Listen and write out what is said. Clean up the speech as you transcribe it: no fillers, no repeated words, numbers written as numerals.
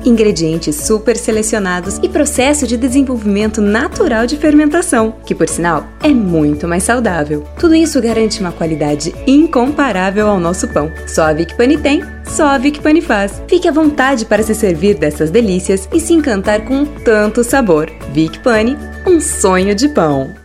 ingredientes super selecionados e processo de desenvolvimento natural de fermentação, que por sinal é muito mais saudável. Tudo isso garante uma qualidade incomparável ao nosso pão. Só a Vic Pane tem, só a Vic Pane faz. Fique à vontade para se servir dessas delícias e se encantar com tanto sabor. Vic Pane, um sonho de pão.